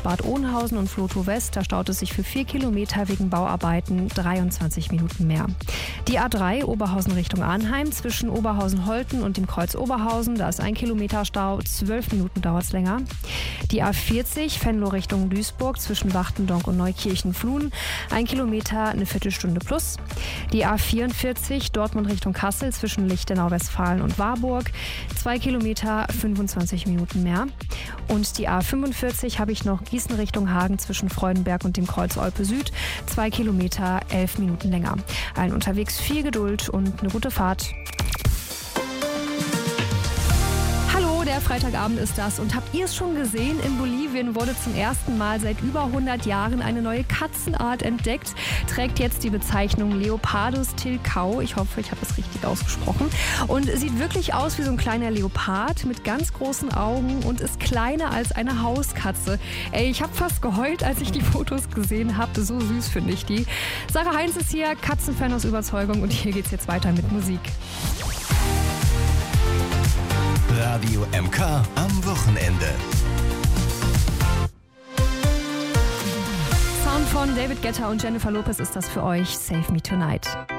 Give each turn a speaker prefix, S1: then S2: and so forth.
S1: Bad Oeynhausen und Vlotho West, da staut es sich für 4 Kilometer wegen Bauarbeiten 23 Minuten mehr. Die A3 Oberhausen Richtung Arnheim zwischen Oberhausen-Holten und dem Kreuz Oberhausen, da ist 1 Kilometer Stau, 12 Minuten dauert es länger. Die A40 Venlo Richtung Duisburg zwischen Wachtendonk und Neukirchen-Fluen, 1 Kilometer, eine Viertelstunde plus. Die A44 Dortmund Richtung Kassel zwischen Lichtenau, Westfalen und Warburg, 2 Kilometer, 25 Minuten mehr. Und die A45 habe ich noch Gießen Richtung Hagen zwischen Freudenberg und dem Kreuz Olpe Süd, 2 Kilometer, 11 Minuten länger. Allen unterwegs viel Geduld und eine gute Fahrt. Der Freitagabend ist das. Und habt ihr es schon gesehen? In Bolivien wurde zum ersten Mal seit über 100 Jahren eine neue Katzenart entdeckt. Trägt jetzt die Bezeichnung Leopardus tilcau. Ich hoffe, ich habe es richtig ausgesprochen. Und sieht wirklich aus wie so ein kleiner Leopard mit ganz großen Augen und ist kleiner als eine Hauskatze. Ey, ich habe fast geheult, als ich die Fotos gesehen habe. So süß finde ich die. Sarah Heinz ist hier, Katzenfan aus Überzeugung. Und hier geht's jetzt weiter mit Musik.
S2: Radio MK am Wochenende.
S1: Sound von David Guetta und Jennifer Lopez ist das für euch. Save Me Tonight.